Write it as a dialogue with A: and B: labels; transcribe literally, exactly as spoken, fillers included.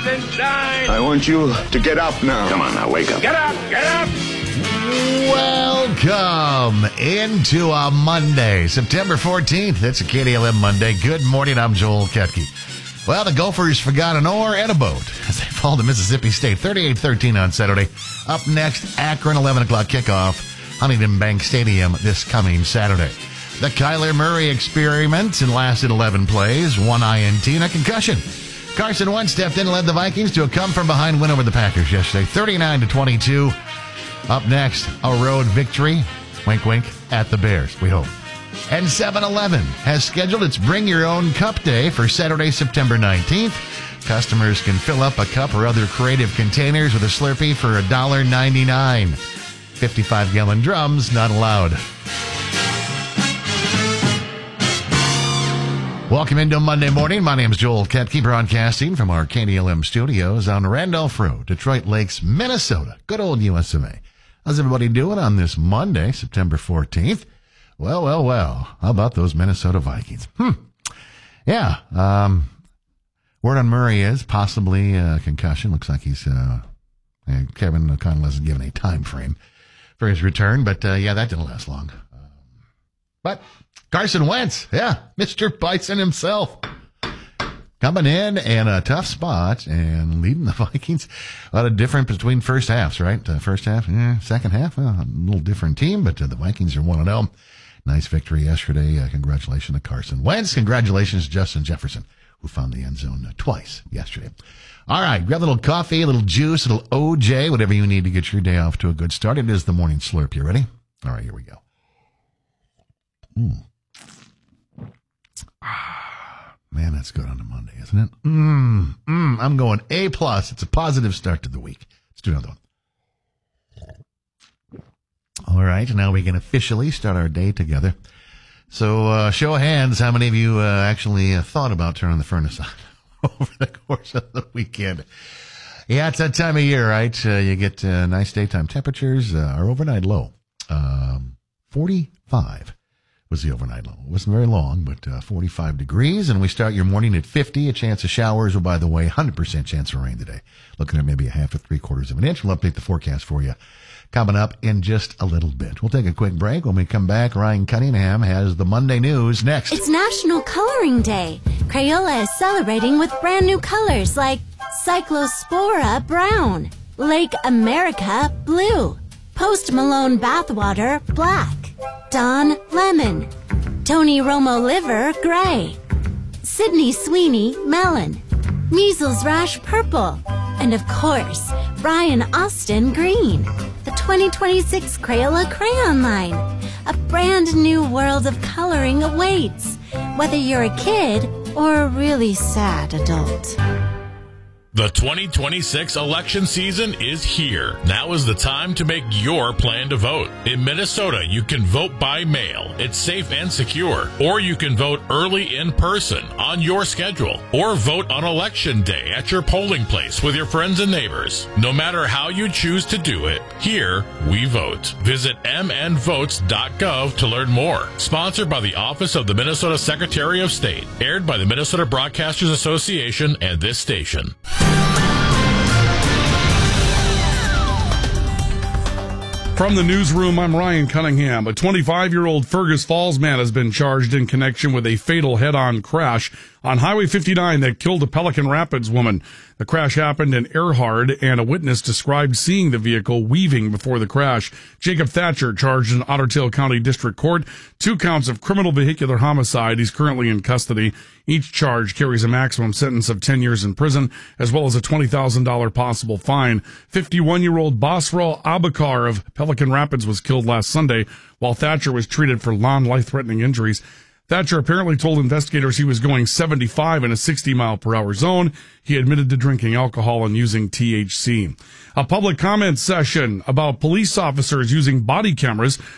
A: inside.
B: I want you to get up now.
C: Come on now, wake up.
A: Get up, get up.
D: Welcome into a Monday, September fourteenth. It's a K D L M Monday. Good morning, I'm Joel Ketke. Well, the Gophers forgot an oar and a boat as they fall to Mississippi State thirty-eight thirteen on Saturday. Up next, Akron, eleven o'clock kickoff, Huntington Bank Stadium this coming Saturday. The Kyler Murray experiment lasted eleven plays, one I N T and a concussion. Carson Wentz stepped in and led the Vikings to a come-from-behind win over the Packers yesterday, thirty-nine to twenty-two. Up next, a road victory, wink, wink, at the Bears, we hope. And seven eleven has scheduled its Bring Your Own Cup Day for Saturday, September nineteenth. Customers can fill up a cup or other creative containers with a Slurpee for one dollar and ninety-nine cents. fifty-five gallon drums not allowed. Welcome into Monday morning. My name is Joel Ketke, broadcasting from our K D L M studios on Randolph Road, Detroit Lakes, Minnesota. Good old U S of A. How's everybody doing on this Monday, September fourteenth? Well, well, well. How about those Minnesota Vikings? Hmm. Yeah. Um, word on Murray is possibly a concussion. Looks like he's, uh, Kevin O'Connell hasn't given a time frame for his return, but, uh, yeah, that didn't last long. Um, but Carson Wentz, yeah, Mister Bison himself, coming in in a tough spot and leading the Vikings. A lot of difference between first halves, right? Uh, first half, eh, second half, uh, a little different team, but uh, the Vikings are one and oh. Nice victory yesterday. Uh, congratulations to Carson Wentz. Congratulations to Justin Jefferson, who found the end zone uh, twice yesterday. All right, grab a little coffee, a little juice, a little O J, whatever you need to get your day off to a good start. It is the morning slurp. You ready? All right, here we go. Mm. Ah, man, that's good on a Monday, isn't it? Mm, mm, I'm going A plus. It's a positive start to the week. Let's do another one. All right, now we can officially start our day together. So, uh, show of hands, how many of you uh, actually uh, thought about turning the furnace on over the course of the weekend? Yeah, it's that time of year, right? Uh, you get uh, nice daytime temperatures. Uh, our overnight low, um, forty-five was the overnight low. It wasn't very long, but uh, forty-five degrees, and we start your morning at fifty. A chance of showers. Oh, by the way, one hundred percent chance of rain today. Looking at maybe a half to three quarters of an inch. We'll update the forecast for you coming up in just a little bit. We'll take a quick break. When we come back, Ryan Cunningham has the Monday news next.
E: It's National Coloring Day. Crayola is celebrating with brand new colors like Cyclospora Brown, Lake America Blue, Post Malone Bathwater Black, Dawn Lemon, Tony Romo Liver Gray, Sydney Sweeney Melon, Measles Rash Purple, and of course, Brian Austin Green. The twenty twenty-six Crayola Crayon Line. A brand new world of coloring awaits, whether you're a kid or a really sad adult.
F: The twenty twenty-six election season is here. Now is the time to make your plan to vote. In Minnesota, you can vote by mail. It's safe and secure. Or you can vote early in person on your schedule. Or vote on election day at your polling place with your friends and neighbors. No matter how you choose to do it, here we vote. Visit m n votes dot gov to learn more. Sponsored by the Office of the Minnesota Secretary of State. Aired by the Minnesota Broadcasters Association and this station.
G: From the newsroom, I'm Ryan Cunningham. A twenty-five-year-old Fergus Falls man has been charged in connection with a fatal head-on crash on Highway fifty-nine that killed a Pelican Rapids woman. The crash happened in Erhard, and a witness described seeing the vehicle weaving before the crash. Jacob Thatcher charged in Otter Tail County District Court, two counts of criminal vehicular homicide. He's currently in custody. Each charge carries a maximum sentence of ten years in prison, as well as a twenty thousand dollars possible fine. fifty-one-year-old Basra Abakar of Pelican Rapids was killed last Sunday, while Thatcher was treated for non-life-threatening injuries. Thatcher apparently told investigators he was going seventy-five in a sixty mile per hour zone. He admitted to drinking alcohol and using T H C. A public comment session about police officers using body cameras